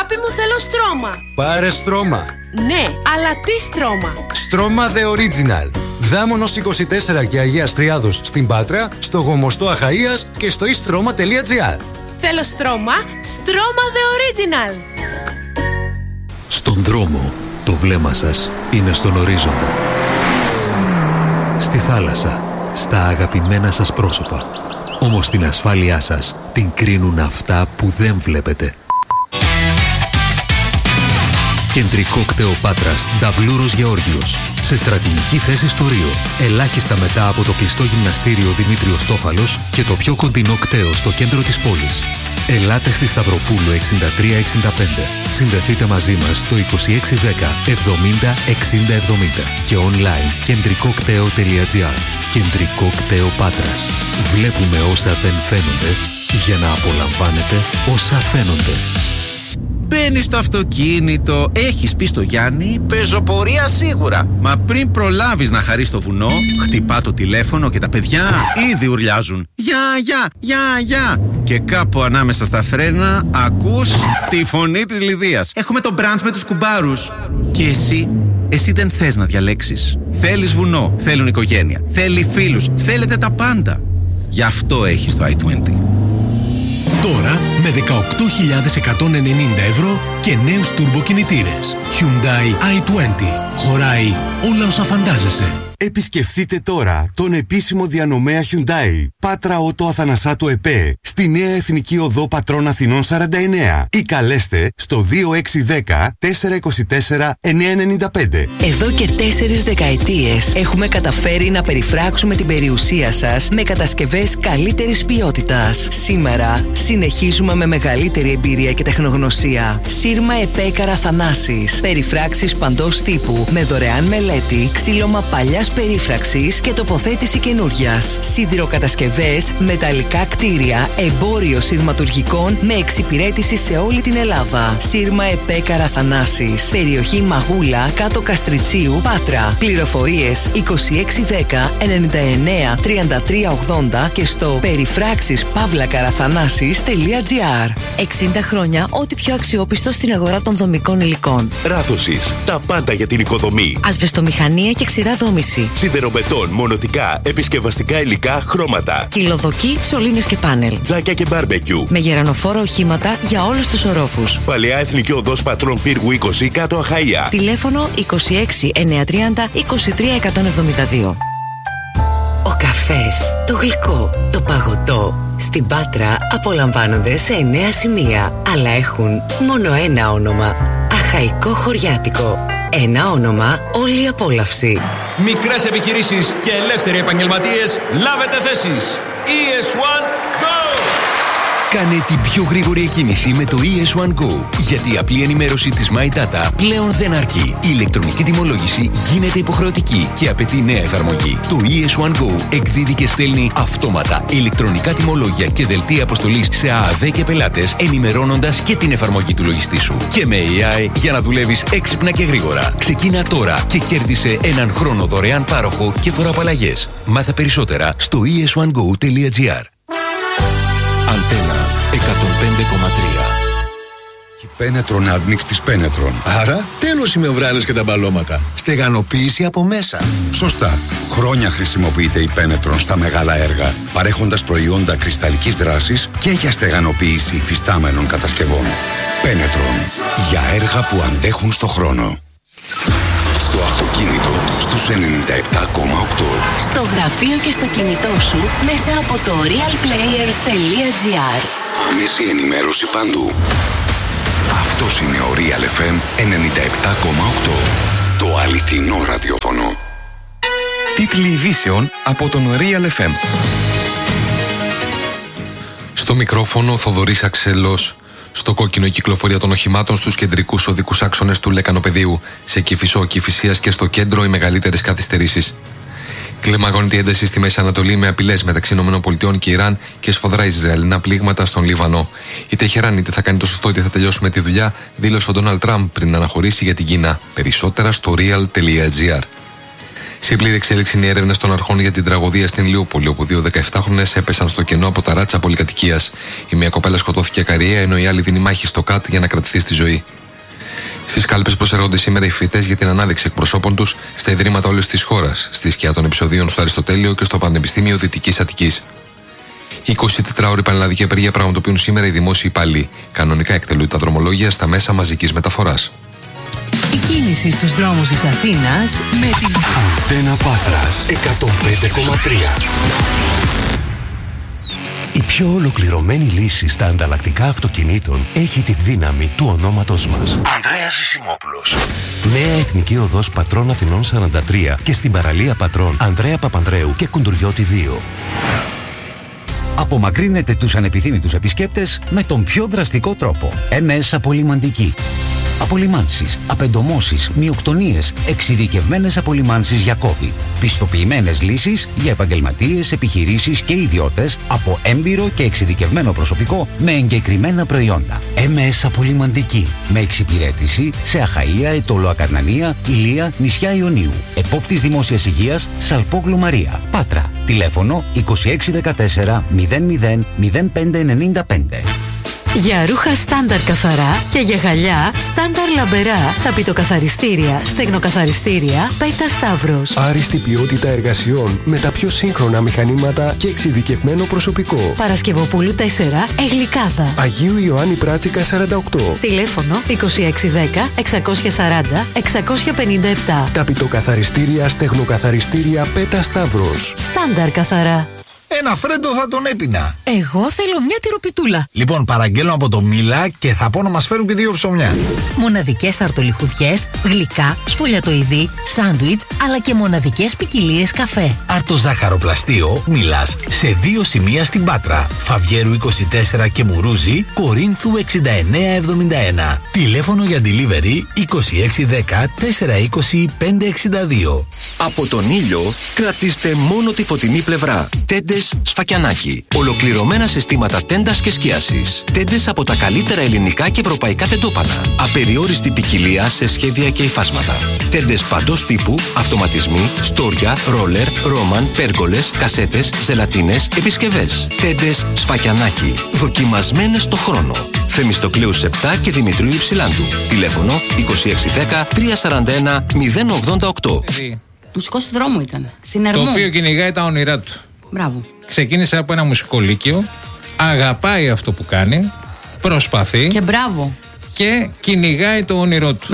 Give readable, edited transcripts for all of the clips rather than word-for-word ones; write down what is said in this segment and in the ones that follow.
Αγάπη μου, θέλω στρώμα. Πάρε στρώμα. Ναι, αλλά τι στρώμα? Στρώμα The Original. Δάμονος 24 και Αγίας Τριάδος στην Πάτρα, στο Γομοστό Αχαΐας και στο istroma.gr. Θέλω στρώμα, στρώμα The Original. Στον δρόμο, το βλέμμα σας είναι στον ορίζοντα. Στη θάλασσα, στα αγαπημένα σας πρόσωπα. Όμως την ασφάλειά σας την κρίνουν αυτά που δεν βλέπετε. Κεντρικό κτέο Πάτρας, Νταβλούρος Γεώργιος. Σε στρατηγική θέση στο Ρίο. Ελάχιστα μετά από το κλειστό γυμναστήριο Δημήτριος Τόφαλος και το πιο κοντινό κτέο στο κέντρο της πόλης. Ελάτε στη Σταυροπούλου 6365. Συνδεθείτε μαζί μας στο 2610 70 60 70 και online κεντρικοκτέο.gr. Κεντρικό κτέο Πάτρας. Βλέπουμε όσα δεν φαίνονται για να απολαμβάνετε όσα φαίνονται. Μπαίνεις στο αυτοκίνητο, έχεις πει στο Γιάννη, πεζοπορία σίγουρα. Μα πριν προλάβεις να χαρείς το βουνό, χτυπά το τηλέφωνο και τα παιδιά ήδη ουρλιάζουν. Γεια. Και κάπου ανάμεσα στα φρένα ακούς τη φωνή της Λιδίας. Έχουμε το μπραντς με τους κουμπάρους. Και εσύ δεν θες να διαλέξεις. Θέλεις βουνό, θέλουν οικογένεια, θέλει φίλους, θέλετε τα πάντα. Γι' αυτό έχεις το i20. Τώρα με 18.190 ευρώ και νέους τουρμποκινητήρες. Hyundai i20. Χωράει όλα όσα φαντάζεσαι. Επισκεφτείτε τώρα τον επίσημο διανομέα Hyundai Πάτρα Ότο Αθανασάτου ΕΠΕ στη Νέα Εθνική Οδό Πατρών Αθηνών 49 ή καλέστε στο 2610 424 995. Εδώ και 4 δεκαετίες έχουμε καταφέρει να περιφράξουμε την περιουσία σας με κατασκευές καλύτερης ποιότητας. Σήμερα συνεχίζουμε με μεγαλύτερη εμπειρία και τεχνογνωσία. Σύρμα ΕΠΕ Καραθανάσης. Περιφράξεις παντός τύπου με δωρεάν μελέτη, ξύλωμα παλιάς περίφραξης και τοποθέτηση καινούριας. Σιδηροκατασκευές, μεταλλικά κτίρια, εμπόριο σειρματουργικών με εξυπηρέτηση σε όλη την Ελλάδα. Σύρμα ΕΠΕ Καραθανάσης. Περιοχή Μαγούλα, κάτω Καστριτσίου, Πάτρα. Πληροφορίες 2610 99 33 80 και στο περιφράξεις-καραθανάσης.gr. 60 χρόνια ό,τι πιο αξιόπιστο στην αγορά των δομικών υλικών. Ράθωσης. Τα πάντα για την οικοδομή. Ασβεστομηχανία και ξηρά δόμηση. Σιδεροβετών, μονοτικά, επισκευαστικά υλικά, χρώματα. Κυλοδοκή, σωλήνες και πάνελ. Τζάκια και μπάρμπεκιου. Με γερανοφόρα οχήματα για όλους τους ορόφους. Παλαιά Εθνική Οδός Πατρών Πύργου 20 κάτω Αχαΐα. Τηλέφωνο 26 930 23 172. Ο καφές, το γλυκό, το παγωτό. Στην Πάτρα απολαμβάνονται σε 9 σημεία, αλλά έχουν μόνο ένα όνομα. Αχαϊκό Χωριάτικο. Ένα όνομα, όλη η απόλαυση. Μικρές επιχειρήσεις και ελεύθεροι επαγγελματίες, λάβετε θέσεις. ES1 Go! Κάνε την πιο γρήγορη εκκίνηση με το ES1 Go. Γιατί η απλή ενημέρωση της My Data πλέον δεν αρκεί. Η ηλεκτρονική τιμολόγηση γίνεται υποχρεωτική και απαιτεί νέα εφαρμογή. Το ES1 Go εκδίδει και στέλνει αυτόματα ηλεκτρονικά τιμολόγια και δελτία αποστολής σε ΑΑΔ και πελάτες, ενημερώνοντας και την εφαρμογή του λογιστή σου. Και με AI για να δουλεύεις έξυπνα και γρήγορα. Ξεκίνα τώρα και κέρδισε έναν χρόνο δωρεάν πάροχο και φοροαπαλλαγές. Μάθε περισσότερα στο es1go.gr. Αντένα 105,3. Η Πένετρον Admix της Πένετρον. Άρα, τέλος οι μεμβράνες και τα μπαλώματα. Στεγανοποίηση από μέσα. Σωστά. Χρόνια χρησιμοποιείται η Πένετρον στα μεγάλα έργα, παρέχοντας προϊόντα κρυσταλλικής δράσης και για στεγανοποίηση υφιστάμενων κατασκευών. Πένετρον. Για έργα που αντέχουν στο χρόνο. Στο αυτοκίνητο στους 97,8. Στο γραφείο και στο κινητό σου μέσα από το realplayer.gr. Άμεση ενημέρωση παντού. Αυτός είναι ο Real FM 97,8. Το αληθινό ραδιόφωνο. Τίτλοι ειδήσεων από τον Real FM. Στο μικρόφωνο Θοδωρής Αξελός. Στο κόκκινο η κυκλοφορία των οχημάτων στους κεντρικούς οδικούς άξονες του Λεκανοπεδίου. Σε Κηφισό, Κηφισίας και στο κέντρο οι μεγαλύτερες καθυστερήσεις. Κλιμακώνεται η ένταση στη Μέση Ανατολή με απειλές μεταξύ ΗΠΑ και Ιράν και σφοδρά Ισραηλινά πλήγματα στον Λίβανο. Η Τεχεράν είτε θα κάνει το σωστό είτε θα τελειώσουμε τη δουλειά, δήλωσε ο Ντόναλντ Τραμπ πριν αναχωρήσει για την Κίνα. Περισσότερα στο real.gr. Σε πλήρη εξέλιξη είναι οι έρευνες των αρχών για την τραγωδία στην Λιούπολη, όπου 2 17χρονες έπεσαν στο κενό από τα ράτσα πολυκατοικίας. Η μία κοπέλα σκοτώθηκε ακαρία, ενώ η άλλη δίνει μάχη στο ΚΑΤ για να κρατηθεί στη ζωή. Στις κάλπες προσέρχονται σήμερα οι φοιτητές για την ανάδειξη εκπροσώπων τους στα ιδρύματα όλης της χώρας, στη σκιά των επεισοδίων στο Αριστοτέλειο και στο Πανεπιστήμιο Δυτικής Αττικής. 24ωρη πανελλαδική απεργία πραγματοποιούν σήμερα οι δημόσιοι υπάλληλοι. Κανονικά εκτελούν τα δρομολόγια στα μέσα μαζικής μεταφοράς. Η κίνηση στους δρόμους της Αθήνας με την Αντένα Πάτρας 105,3. Η πιο ολοκληρωμένη λύση στα ανταλλακτικά αυτοκινήτων έχει τη δύναμη του ονόματός μας. Ανδρέας Ζησιμόπουλος. Νέα Εθνική Οδός Πατρών Αθηνών 43 και στην παραλία Πατρών Ανδρέα Παπανδρέου και Κουντουριώτη 2. Απομακρύνετε τους ανεπιθύμητους επισκέπτες με τον πιο δραστικό τρόπο. MS Απολυμαντική. Απολυμάνσεις, απεντομώσεις, μειοκτονίες, εξειδικευμένες απολυμάνσεις για COVID. Πιστοποιημένες λύσεις για επαγγελματίες, επιχειρήσεις και ιδιώτες από έμπειρο και εξειδικευμένο προσωπικό με εγκεκριμένα προϊόντα. MS Απολυμαντική. Με εξυπηρέτηση σε Αχαΐα, Αιτώλο Ακαρνανία, Ηλία, νησιά Ιωνίου. Επόπτης Δημόσιας Υγείας, Σαλπόγλου Μαρία. Πάτρα. Τηλέφωνο 2614 00 0595. Για ρούχα στάνταρ καθαρά και για γυαλιά στάνταρ λαμπερά, ταπητοκαθαριστήρια, στεγνοκαθαριστήρια, Πέτα Σταύρος. Άριστη ποιότητα εργασιών με τα πιο σύγχρονα μηχανήματα και εξειδικευμένο προσωπικό. Παρασκευοπούλου 4, Εγλικάδα. Αγίου Ιωάννη Πράτσικα 48. Τηλέφωνο 2610 640 657. Ταπητοκαθαριστήρια, στεγνοκαθαριστήρια, Πέτα Σταύρος. Στάνταρ καθαρά. Ένα φρέντο θα τον έπινα. Εγώ θέλω μια τυροπιτούλα. Λοιπόν, παραγγέλνω από το Μίλα και θα πω να μας φέρουν και 2 ψωμιά. Μοναδικές αρτολιχουδιές, γλυκά, σφολιατοειδή, σάντουιτς, αλλά και μοναδικές ποικιλίες καφέ. Αρτοζάχαροπλαστείο Μίλας σε 2 σημεία στην Πάτρα. Φαβιέρου 24 και Μουρούζη, Κορίνθου 6971. Τηλέφωνο για delivery 2610 420 562. Από τον ήλιο κρατήστε μόνο τη φωτεινή πλευρά. Τέντες Σφακιανάκι. Ολοκληρωμένα συστήματα τέντας και σκίασης. Τέντες από τα καλύτερα ελληνικά και ευρωπαϊκά τεντόπανα. Απεριόριστη ποικιλία σε σχέδια και υφάσματα. Τέντες παντός τύπου, αυτοματισμοί, στόρια, ρόλερ, ρόμαν, πέργολες, κασέτες, ζελατίνες, επισκευές. Τέντες Σφακιανάκι. Δοκιμασμένες στο χρόνο. Θεμιστοκλέους 7 και Δημητρίου Υψηλάντου. Τηλέφωνο 2610 341 088. Μουσικός του δρόμου ήταν. Στην Ερμού. Το οποίο κυνηγάει τα όνειρά του. Μπράβο. Ξεκίνησε από ένα μουσικό λύκειο, αγαπάει αυτό που κάνει, προσπαθεί. Και μπράβο. Και κυνηγάει το όνειρό του.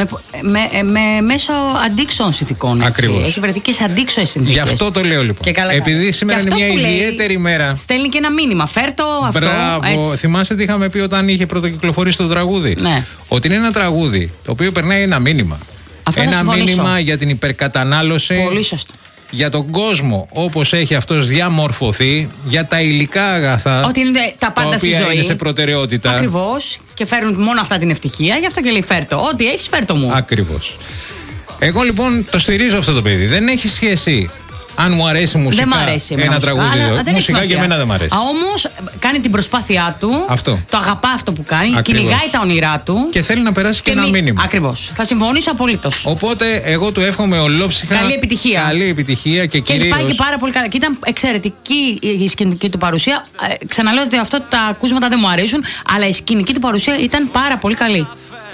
Μέσω αντίξωων συνθηκών. Ακριβώς. Έχει βρεθεί και σε αντίξωες συνθήκες. Γι' αυτό το λέω λοιπόν. Και καλά, επειδή σήμερα είναι μια ιδιαίτερη μέρα. Στέλνει και ένα μήνυμα. Φέρτο αυτό. Μπράβο. Έτσι. Θυμάστε τι είχαμε πει όταν είχε πρωτοκυκλοφορήσει το τραγούδι. Ναι. Ότι είναι ένα τραγούδι το οποίο περνάει ένα μήνυμα. Αυτό ένα μήνυμα για την υπερκατανάλωση. Πολύ σωστό. Για τον κόσμο όπως έχει αυτός διαμορφωθεί, για τα υλικά αγαθά. Ότι είναι τα πάντα στη ζωή. Είναι σε προτεραιότητα. Ακριβώς. Και φέρνουν μόνο αυτά την ευτυχία. Γι' αυτό και λέει φέρτο. Ό,τι έχεις φέρτο μου. Ακριβώς. Εγώ λοιπόν το στηρίζω αυτό το παιδί. Δεν έχει σχέση αν μου αρέσει μουσικά ένα τραγούδι. Μουσικά και εμένα δεν μου αρέσει. Όμως κάνει την προσπάθειά του. Αυτό. Το αγαπά αυτό που κάνει. Κυνηγάει τα ονειρά του. Και θέλει να περάσει και ένα μήνυμα. Ακριβώς. Θα συμφωνήσω απολύτως. Οπότε εγώ του εύχομαι ολόψυχα. Καλή επιτυχία. Καλή επιτυχία και κυρίως. Και έχει πάει και πάρα πολύ καλά. Και ήταν εξαιρετική η σκηνική του παρουσία. Ξαναλέω ότι αυτό τα ακούσματα δεν μου αρέσουν. Αλλά η σκηνική του παρουσία ήταν πάρα πολύ καλή.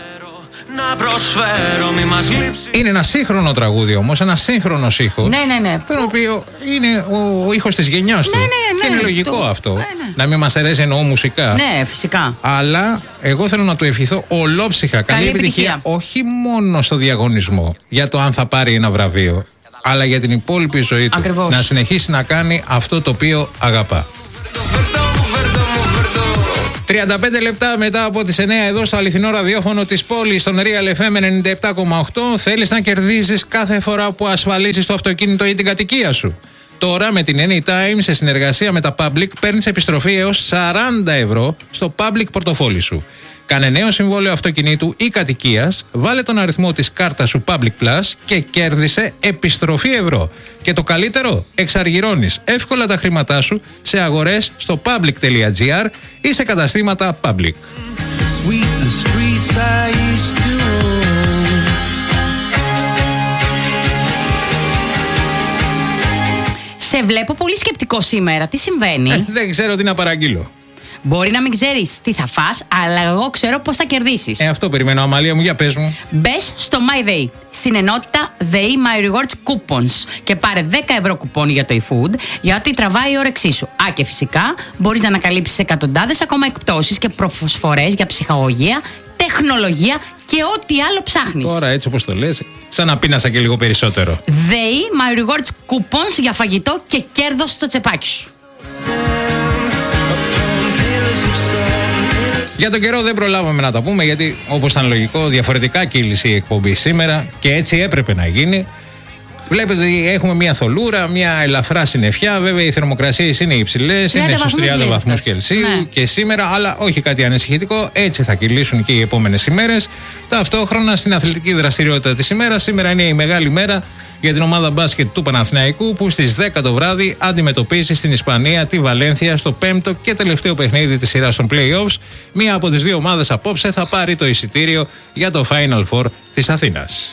Να προσφέρω, μη μας λείψει. Είναι ένα σύγχρονο τραγούδι όμως, ένα σύγχρονο ήχος. Ναι. Το οποίο είναι ο ήχος της γενιάς του. Ναι, και είναι λογικό αυτό. Να μην μας αρέσει εννοώ μουσικά. Ναι, φυσικά. Αλλά εγώ θέλω να του ευχηθώ ολόψυχα καλή επιτυχία. Όχι μόνο στο διαγωνισμό για το αν θα πάρει ένα βραβείο, αλλά για την υπόλοιπη ζωή του. Ακριβώς. Να συνεχίσει να κάνει αυτό το οποίο αγαπά. 35 λεπτά μετά από τις 9 εδώ στο αληθινό ραδιόφωνο της πόλης, στον Real FM 97,8. Θέλεις να κερδίζεις κάθε φορά που ασφαλίσεις το αυτοκίνητο ή την κατοικία σου. Τώρα με την Anytime σε συνεργασία με τα Public παίρνεις επιστροφή έως 40 ευρώ στο Public πορτοφόλι σου. Κάνε νέο συμβόλαιο αυτοκινήτου ή κατοικίας, βάλε τον αριθμό της κάρτας σου Public Plus και κέρδισε επιστροφή ευρώ. Και το καλύτερο, εξαργυρώνεις εύκολα τα χρήματά σου σε αγορές στο public.gr ή σε καταστήματα Public. Σε βλέπω πολύ σκεπτικό σήμερα. Τι συμβαίνει? Δεν ξέρω τι να παραγγείλω. Μπορεί να μην ξέρεις τι θα φας, αλλά εγώ ξέρω πώς θα κερδίσεις. Αυτό περιμένω, Αμαλία μου, για πες μου. Μπες στο MyDay, στην ενότητα Day My Rewards Coupons και πάρε 10 ευρώ κουπόνι για το eFood, για ό,τι τραβάει η όρεξή σου. Και φυσικά μπορείς να ανακαλύψεις εκατοντάδες ακόμα εκπτώσεις και προσφορές για ψυχαγωγία, τεχνολογία και ό,τι άλλο ψάχνεις. Τώρα έτσι όπως το λες, σαν να πίνασα και λίγο περισσότερο. Day My Rewards Coupons για φαγητό και κέρδος στο τσεπάκι σου. Για τον καιρό δεν προλάβαμε να τα πούμε, γιατί όπως ήταν λογικό, διαφορετικά κύλησε η εκπομπή σήμερα και έτσι έπρεπε να γίνει. Βλέπετε ότι έχουμε μια θολούρα, μια ελαφρά συννεφιά. Βέβαια οι θερμοκρασίες είναι υψηλές, είναι στους 30 βαθμούς Κελσίου και σήμερα, αλλά όχι κάτι ανησυχητικό. Έτσι θα κυλήσουν και οι επόμενες ημέρες. Ταυτόχρονα στην αθλητική δραστηριότητα της ημέρας, σήμερα είναι η μεγάλη μέρα για την ομάδα μπάσκετ του Παναθηναϊκού, που στις 10 το βράδυ αντιμετωπίζει στην Ισπανία τη Βαλένθια στο 5ο και τελευταίο παιχνίδι της σειράς των play-offs. Μία από τις δύο ομάδες απόψε θα πάρει το εισιτήριο για το Final Four της Αθήνας.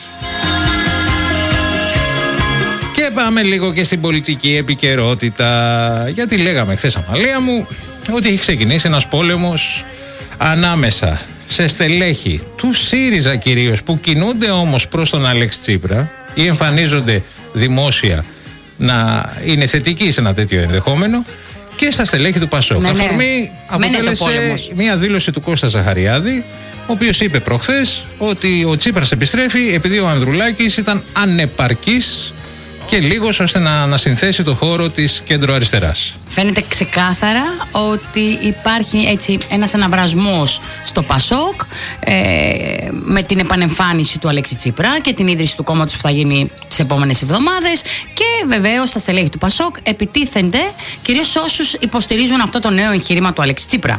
Και πάμε λίγο και στην πολιτική επικαιρότητα, γιατί λέγαμε χθες, Αμαλία μου, ότι έχει ξεκινήσει ένας πόλεμος ανάμεσα σε στελέχη του ΣΥΡΙΖΑ κυρίως, που κινούνται όμως προς τον Αλέξη Τσίπρα ή εμφανίζονται δημόσια να είναι θετικοί σε ένα τέτοιο ενδεχόμενο, και στα στελέχη του ΠΑΣΟΚ. Αφορμή αποτέλεσε μια δήλωση του Κώστα Ζαχαριάδη, ο οποίος είπε προχθές ότι ο Τσίπρας επιστρέφει επειδή ο Ανδρουλάκης ήταν ανεπαρκής και λίγος ώστε να ανασυνθέσει το χώρο της κέντρο-αριστεράς. Φαίνεται ξεκάθαρα ότι υπάρχει έτσι ένας αναβρασμός στο ΠΑΣΟΚ με την επανεμφάνιση του Αλέξη Τσίπρα και την ίδρυση του κόμματος που θα γίνει τις επόμενες εβδομάδες, και βεβαίως τα στελέχη του ΠΑΣΟΚ επιτίθενται κυρίως σε όσους υποστηρίζουν αυτό το νέο εγχείρημα του Αλέξη Τσίπρα.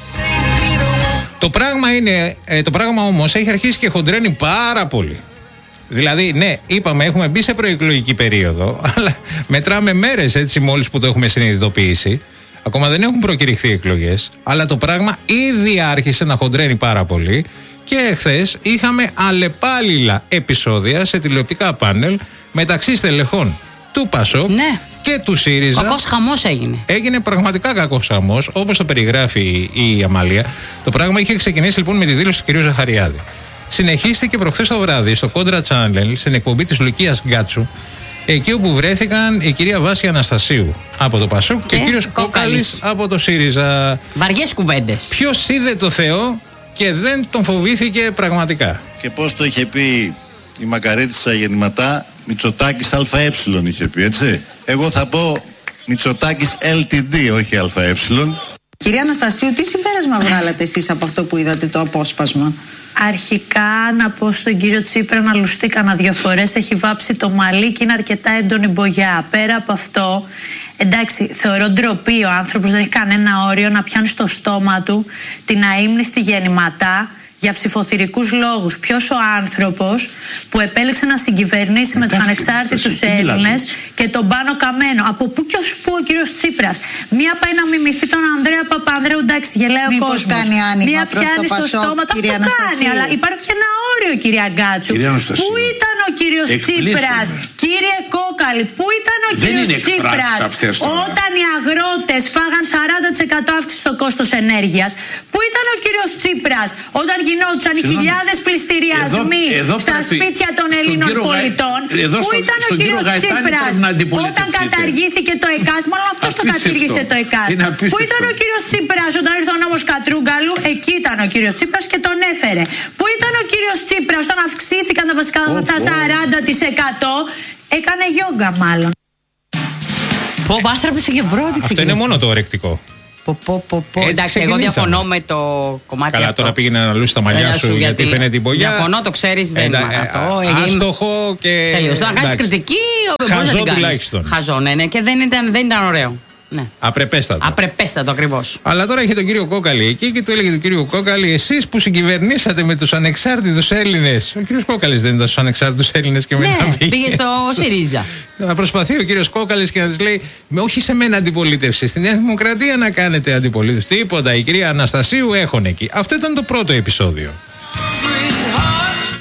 Το πράγμα όμως έχει αρχίσει και χοντρένει πάρα πολύ. Δηλαδή, ναι, είπαμε, έχουμε μπει σε προεκλογική περίοδο, αλλά μετράμε μέρες έτσι μόλις που το έχουμε συνειδητοποιήσει. Ακόμα δεν έχουν προκηρυχθεί εκλογές, αλλά το πράγμα ήδη άρχισε να χοντρένει πάρα πολύ. Και χθες είχαμε αλλεπάλληλα επεισόδια σε τηλεοπτικά πάνελ μεταξύ στελεχών του ΠΑΣΟΚ και του ΣΥΡΙΖΑ. Κακός χαμός έγινε. Έγινε πραγματικά κακός χαμός, όπως το περιγράφει η Αμαλία. Το πράγμα είχε ξεκινήσει λοιπόν με τη δήλωση του κ. Ζαχαριάδη. Συνεχίστηκε προχθές το βράδυ στο Contra Channel, στην εκπομπή της Λουκίας Γκάτσου, εκεί όπου βρέθηκαν η κυρία Βάσια Αναστασίου από το ΠΑΣΟΚ και ο κύριος Κόκαλης από το ΣΥΡΙΖΑ. Βαριές κουβέντες. Ποιος είδε το Θεό και δεν τον φοβήθηκε πραγματικά. Και πώς το είχε πει η Μακαρίτισσα γεννηματά, Μητσοτάκης ΑΕ είχε πει, έτσι. Εγώ θα πω Μητσοτάκης LTD, όχι ΑΕ. Κυρία Αναστασίου, τι συμπέρασμα βγάλατε εσείς από αυτό που είδατε, το απόσπασμα? Αρχικά να πω στον κύριο Τσίπρα να λουστεί κανένα 2 φορές, έχει βάψει το μαλλί και είναι αρκετά έντονη μπογιά. Πέρα από αυτό, εντάξει, θεωρώ ντροπή, ο άνθρωπος δεν έχει κανένα όριο να πιάνει στο στόμα του την αείμνηστη γεννηματά για ψηφοθυρικούς λόγους. Ποιος ο άνθρωπος που επέλεξε να συγκυβερνήσει με τους ανεξάρτητους Έλληνες και τον Πάνο Καμένο? Από πού και ως πού ο κύριος Τσίπρας? Μία πάει να μιμηθεί τον Ανδρέα Παπανδρέου, εντάξει, γελάει ο κόσμος. Κάνει άνοιγμα. Μία προς πιάνει το στο Πασόκ, στόμα του, αυτό κάνει. Αλλά υπάρχει ένα όριο, κυρία Γκάτσου. Πού ήταν ο κύριος Τσίπρας? Κύριε Κόκαλη, πού ήταν ο κύριος Τσίπρας όταν οι αγρότες φάγαν 40% αύξηση στο κόστος ενέργειας? Πού ήταν ο κύριος Τσίπρας όταν γινόντουσαν οι χιλιάδες πληστηριασμοί στα σπίτια των Ελλήνων πολιτών? Πού ήταν ο κύριος Τσίπρας όταν καταργήθηκε το ΕΚΑΣ? Μάλλον αυτός το κατήργησε το ΕΚΑΣ. Πού ήταν ο κύριος Τσίπρας όταν ήρθε ο νόμος Κατρούγκαλου? Εκεί ήταν ο κύριος Τσίπρας και τον έφερε. Πού ήταν ο κύριος Τσίπρας όταν αυξήθηκαν τα βασικά αγαθά 40%? Έκανε γιόγκα μάλλον. Πω, μπάστραπησε και πρώτη. Αυτό είναι μόνο το ορεκτικό. Εντάξει, εγώ διαφωνώ με το κομμάτι. Καλά, αυτό. τώρα πήγαινε να λούσει τα μαλλιά σου γιατί φαίνεται την μπογιά. Διαφωνώ, το ξέρεις, δεν είναι αυτό. Άστοχο και. Τελείως. Να κάνεις κριτική, χαζό τουλάχιστον. Χαζό, ναι, και δεν ήταν ωραίο. Ναι. Απρεπέστατο. Απρεπέστατο ακριβώς. Αλλά τώρα είχε τον κύριο Κόκαλη εκεί και του έλεγε τον κύριο Κόκαλη, εσείς που συγκυβερνήσατε με τους ανεξάρτητους Έλληνες. Ο κύριος Κόκαλης δεν ήταν στους ανεξάρτητους Έλληνες και μετά πήγε στο ΣΥΡΙΖΑ. Να προσπαθεί ο κύριος Κόκαλης και να της λέει, όχι σε μένα αντιπολίτευση, στην Νέα Δημοκρατία να κάνετε αντιπολίτευση. Τίποτα, η κυρία Αναστασίου έχουν εκεί. Αυτό ήταν το πρώτο επεισόδιο.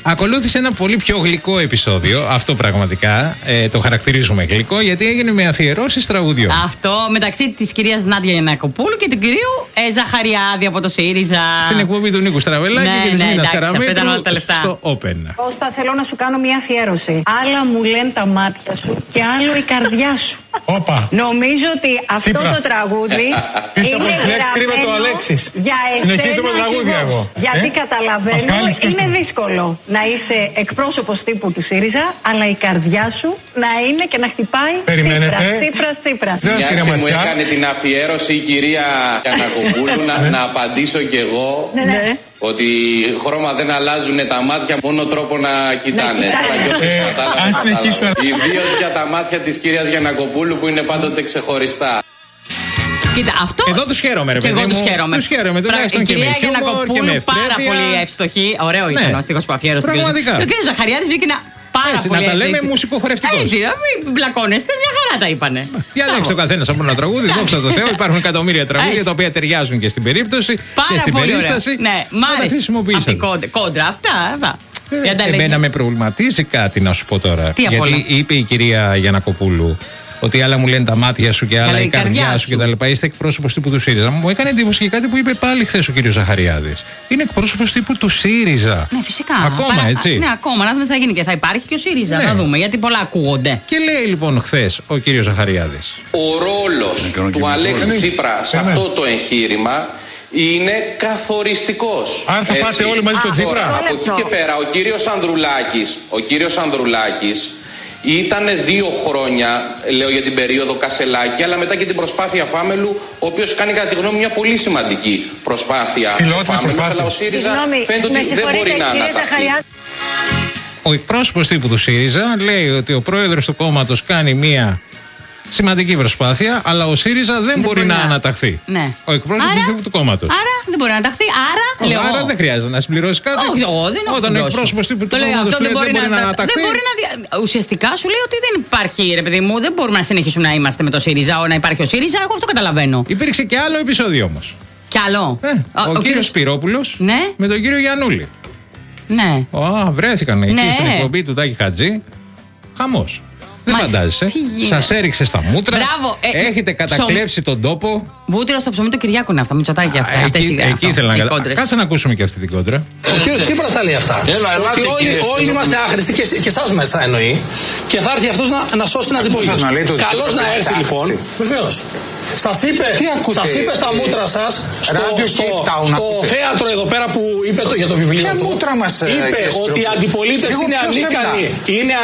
Ακολούθησε ένα πολύ πιο γλυκό επεισόδιο. Αυτό πραγματικά το χαρακτηρίζουμε γλυκό, γιατί έγινε με αφιερώσεις τραγουδιών. Αυτό μεταξύ της κυρίας Νάντια Γιαννακοπούλου και του κυρίου Ζαχαριάδη από το ΣΥΡΙΖΑ. Στην εκπομπή του Νίκου Στραβελάκη και της Νίνας Καραμέτρου στο Open. Κώστα, θέλω να σου κάνω μια αφιέρωση. Άλλα μου λένε τα μάτια σου και άλλο η καρδιά σου. Όπα. Νομίζω ότι αυτό το τραγούδι είναι γραμμένο για εσένα. Γιατί καταλαβαίνω, είναι δύσκολο να είσαι εκπρόσωπος τύπου του ΣΥΡΙΖΑ, αλλά η καρδιά σου να είναι και να χτυπάει Τσίπρας. Μια και μου έκανε την αφιέρωση η κυρία Γιαννακοπούλου, να απαντήσω κι εγώ. Ότι χρώμα δεν αλλάζουν τα μάτια, μόνο τρόπο να κοιτάνε. Αν συνεχίσουμε. Ιδίως για τα μάτια της κυρίας Γιαννακοπούλου που είναι πάντοτε ξεχωριστά. Κοίτα, αυτό. Εδώ τους χαίρομαι, ρε παιδί μου. Και εγώ τους χαίρομαι. Η κυρία Γιαννακοπούλου πάρα πολύ εύστοχη. Ωραίο ήταν ο στίχος που αφιέρωσε. Πραγματικά. Και ο κύριος Ζαχαριάδης βγήκε πάρα έτσι, πολύ. να τα λέμε μουσικοχορευτικώς. Έτσι, μην μπλακώνεστε, μια χαρά τα είπανε. Διαλέξει ο καθένας από ένα τραγούδι, δόξα τω Θεώ. Υπάρχουν εκατομμύρια τραγούδια τα οποία ταιριάζουν και στην περίπτωση και στην περίσταση. Ναι, μ' άρεσε. Κόντρα, αυτά. Εμένα με προβληματίζει κάτι να σου πω τώρα. Γιατί είπε η κυρία Γιαννακοπούλου ότι άλλα μου λένε τα μάτια σου και άλλα η καρδιά σου κτλ. Είστε εκπρόσωπος τύπου του ΣΥΡΙΖΑ. Μου έκανε εντύπωση και κάτι που είπε πάλι χθες ο κύριος Ζαχαριάδης. Είναι εκπρόσωπος τύπου του ΣΥΡΙΖΑ. Ναι, φυσικά. Ακόμα, έτσι. Ναι, ακόμα. Να δούμε τι θα γίνει και θα υπάρχει και ο ΣΥΡΙΖΑ. Να δούμε, γιατί πολλά ακούγονται. Και λέει λοιπόν χθες ο κύριος Ζαχαριάδης. Ο ρόλος του Αλέξη Τσίπρα σε αυτό το εγχείρημα είναι καθοριστικός. Αν θα πάτε όλοι μαζί στον Τσίπρα. Από εκεί και πέρα ο κύριος Ανδρουλάκης ήταν 2 χρόνια, λέω για την περίοδο Κασελάκη, αλλά μετά και την προσπάθεια Φάμελου, ο οποίος κάνει κατά τη γνώμη μια πολύ σημαντική προσπάθεια. Φάμελου, αλλά ο ΣΥΡΙΖΑ φαίνεται ότι δεν μπορεί να αναταχθεί. Ο εκπρόσωπος τύπου του ΣΥΡΙΖΑ λέει ότι ο πρόεδρος του κόμματος κάνει μια σημαντική προσπάθεια, αλλά ο ΣΥΡΙΖΑ δεν μπορεί να αναταχθεί. Ναι. Ο εκπρόσωπος του κόμματος. Άρα δεν μπορεί να αναταχθεί. Άρα δεν χρειάζεται να συμπληρώσει κάτι. Όχι, εγώ δεν έχω. Όταν ο εκπρόσωπος του κόμματος δεν μπορεί να αναταχθεί. Ουσιαστικά σου λέει ότι δεν υπάρχει, ρε παιδί μου, δεν μπορούμε να συνεχίσουμε να είμαστε με το ΣΥΡΙΖΑ, να υπάρχει ο ΣΥΡΙΖΑ. Εγώ αυτό καταλαβαίνω. Υπήρξε και άλλο επεισόδιο όμως. Κι άλλο. Ο κύριος Σπυρόπουλος με τον κύριο Γιαννούλη. Ναι. Βρέθηκαν εκεί στην εκπομπή του Τάκη Χατζή. Χαμός. Δεν φαντάζεσαι. Σας έριξε στα μούτρα. Μπράβο, έχετε κατακλέψει τον τόπο. Βούτυρο στο ψωμί του Κυριάκου είναι αυτά. Μητσοτάκη αυτά. Εκεί ήθελα να καταλάβω. Κάτσε να ακούσουμε και αυτή την κόντρα. Ο κύριος Τσίπρας τα λέει αυτά. Όλοι είμαστε άχρηστοι και εσάς μέσα εννοεί. Και θα έρθει αυτός να σώσει την αντιπολίτευση. Καλώς να έρθει λοιπόν. Βεβαίως. Σας είπε στα μούτρα σας στο θέατρο εδώ πέρα που είπε για το βιβλίο του. Είπε ότι η αντιπολίτευση είναι ανίκανη. Είναι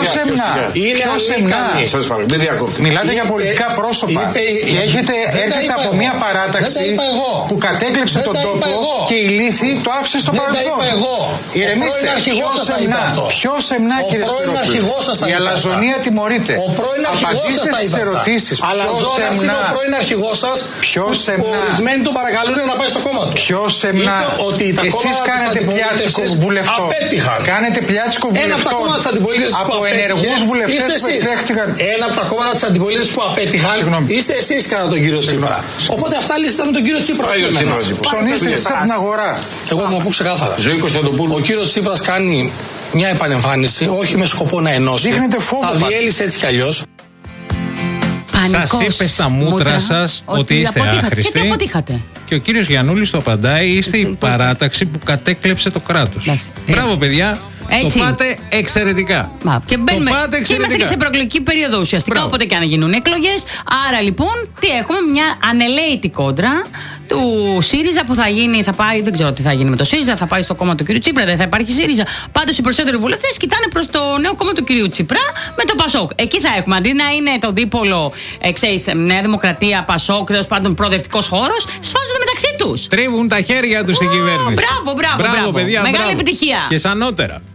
ανίκανη. Μιλάτε για πολιτικά πρόσωπα και έρχεστε από μια παράταξη που κατέκλεψε τον τόπο και η λύθη το άφησε στο παρελθόν. Ηρεμήστε. Πιο σεμνά κύριε Σπυρόπουλο. Η αλαζονία τιμωρείται. Απαντήστε στις ερωτήσεις. Ο πρώην αρχηγός σας, που ορισμένοι τον παρακαλούν να πάει στο κόμμα του. Πιο σεμνά. Εσείς κάνετε πλιάτσικο βουλευτό. Κάνετε πλιάτσικο βουλευτό από ενεργούς βουλευτές που επιδέχτηκαν. Ένα από τα κόμματα της αντιπολίτευσης που απέτυχαν είστε εσείς κατά τον κύριο Τσίπρα. Οπότε αυτά λύσετε με τον κύριο Τσίπρα. Ψωνίστε εσείς από την αγορά. Εγώ θα πω ξεκάθαρα. Ο κύριος Τσίπρας κάνει μια επανεμφάνιση, όχι με σκοπό να ενώσει. Τα διέλυσε έτσι κι αλλιώς. Σας είπε στα μούτρα σας ότι είστε άχρηστοι. Γιατί αποτύχατε. Και ο κύριος Γιαννούλης το απαντάει, είστε η παράταξη που κατέκλεψε το κράτος. Μπράβο παιδιά. Έτσι. Το πάτε εξαιρετικά. Και είμαστε και σε προεκλογική περίοδο ουσιαστικά. Όποτε και αν γίνουν εκλογές. Άρα λοιπόν, τι έχουμε, μια ανελαίτη κόντρα του ΣΥΡΙΖΑ που θα γίνει, θα πάει, δεν ξέρω τι θα γίνει με το ΣΥΡΙΖΑ, θα πάει στο κόμμα του κ. Τσίπρα, δεν θα υπάρχει ΣΥΡΙΖΑ. Πάντως οι περισσότεροι βουλευτές κοιτάνε προς το νέο κόμμα του κ. Τσίπρα με το ΠΑΣΟΚ. Εκεί θα έχουμε, αντί να είναι το δίπολο, ξέρεις, Νέα Δημοκρατία, ΠΑΣΟΚ, τέλος πάντων προοδευτικός χώρος, σφάζονται μεταξύ τους. Τρίβουν τα χέρια τους στην κυβέρνηση. Μπράβο, παιδιά. Μεγάλη επιτυχία. Και σανότερα.